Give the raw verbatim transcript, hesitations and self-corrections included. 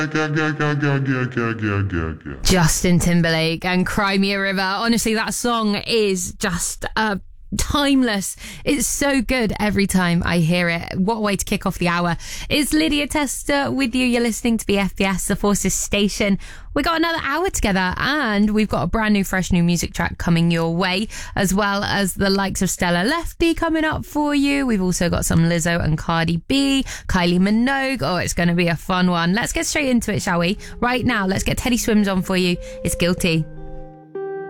Justin Timberlake and Cry Me a River. Honestly, that song is just uh, timeless. It's so good every time I hear it. What a way to kick off the hour. It's Lydia Tester with you. You're listening to the F B S, the Forces station. We got another hour together and we've got a brand new, fresh new music track coming your way, as well as the likes of Stella Lefty coming up for you. We've also got some Lizzo and Cardi B, Kylie Minogue. Oh, it's going to be a fun one. Let's get straight into it, shall we? Right now, let's get Teddy Swims on for you. It's Guilty.